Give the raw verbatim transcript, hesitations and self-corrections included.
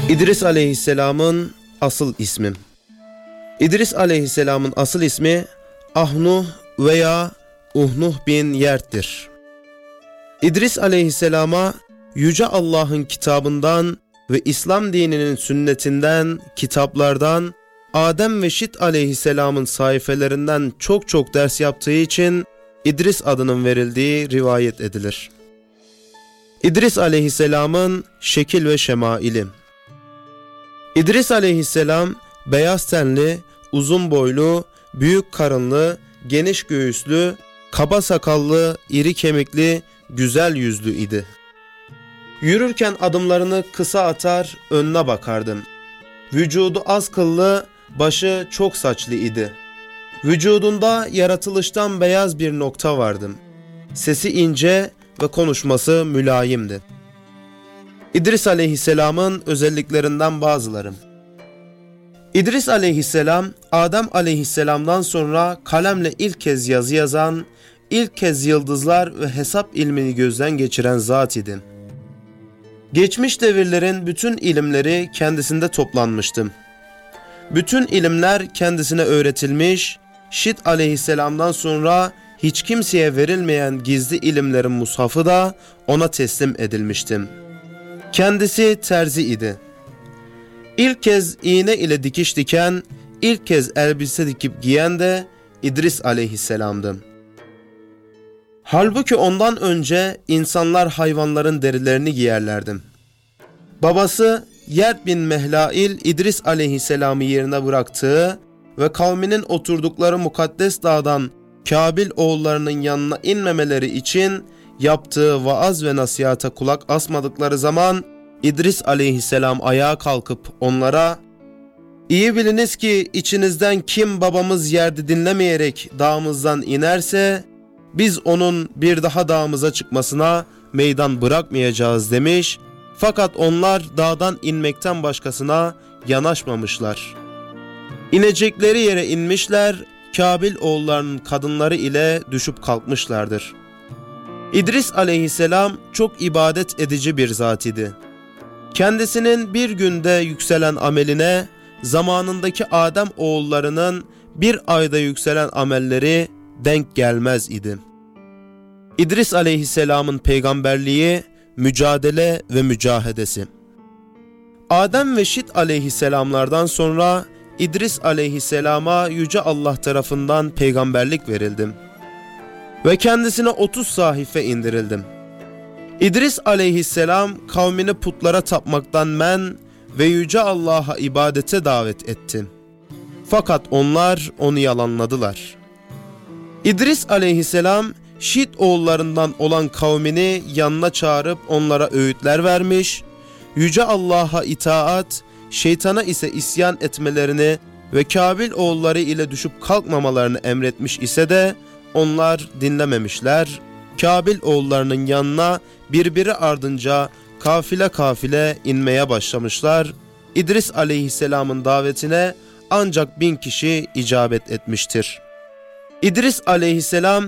İdris Aleyhisselam'ın asıl ismi. İdris Aleyhisselam'ın asıl ismi Ahnuh veya Uhnuh bin Yert'tir. İdris Aleyhisselam'a Yüce Allah'ın kitabından ve İslam dininin sünnetinden, kitaplardan, Adem ve Şit Aleyhisselam'ın sayfelerinden çok çok ders yaptığı için İdris adının verildiği rivayet edilir. İdris Aleyhisselam'ın şekil ve şemaili. İdris Aleyhisselam beyaz tenli, uzun boylu, büyük karınlı, geniş göğüslü, kaba sakallı, iri kemikli, güzel yüzlü idi. Yürürken adımlarını kısa atar, önüne bakardım. Vücudu az kıllı, başı çok saçlı idi. Vücudunda yaratılıştan beyaz bir nokta vardı. Sesi ince ve konuşması mülayimdi. İdris Aleyhisselam'ın özelliklerinden bazıları. İdris Aleyhisselam, Adem Aleyhisselam'dan sonra kalemle ilk kez yazı yazan, ilk kez yıldızlar ve hesap ilmini gözden geçiren zat idi. Geçmiş devirlerin bütün ilimleri kendisinde toplanmıştı. Bütün ilimler kendisine öğretilmiş, Şit Aleyhisselam'dan sonra hiç kimseye verilmeyen gizli ilimlerin mushafı da ona teslim edilmişti. Kendisi terzi idi. İlk kez iğne ile dikiş diken, ilk kez elbise dikip giyen de İdris Aleyhisselam'dı. Halbuki ondan önce insanlar hayvanların derilerini giyerlerdi. Babası Yert bin Mehlail İdris Aleyhisselam'ı yerine bıraktığı ve kavminin oturdukları mukaddes dağdan Kabil oğullarının yanına inmemeleri için yaptığı vaaz ve nasihata kulak asmadıkları zaman İdris Aleyhisselam ayağa kalkıp onlara "İyi biliniz ki içinizden kim babamız Yert'i dinlemeyerek dağımızdan inerse biz onun bir daha dağımıza çıkmasına meydan bırakmayacağız" demiş. Fakat onlar dağdan inmekten başkasına yanaşmamışlar. İnecekleri yere inmişler, Kabil oğullarının kadınları ile düşüp kalkmışlardır. İdris Aleyhisselam çok ibadet edici bir zat idi. Kendisinin bir günde yükselen ameline, zamanındaki Adem oğullarının bir ayda yükselen amelleri denk gelmez idi. İdris Aleyhisselam'ın peygamberliği, mücadele ve mücahedesi. Adem ve Şit Aleyhisselamlardan sonra İdris Aleyhisselam'a Yüce Allah tarafından peygamberlik verildi ve kendisine otuz sahife indirildi. İdris Aleyhisselam kavmini putlara tapmaktan men ve Yüce Allah'a ibadete davet etti. Fakat onlar onu yalanladılar. İdris Aleyhisselam Şit oğullarından olan kavmini yanına çağırıp onlara öğütler vermiş, Yüce Allah'a itaat, şeytana ise isyan etmelerini ve Kabil oğulları ile düşüp kalkmamalarını emretmiş ise de onlar dinlememişler. Kabil oğullarının yanına birbiri ardınca kafile kafile inmeye başlamışlar. İdris Aleyhisselam'ın davetine ancak bin kişi icabet etmiştir. İdris Aleyhisselam